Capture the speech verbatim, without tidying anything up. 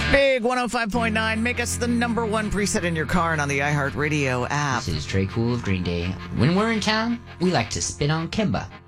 Big one oh five point nine. Make us the number one preset in your car and on the iHeartRadio app. This is Trey Cool of Green Day. When we're in town, we like to spit on Kimba.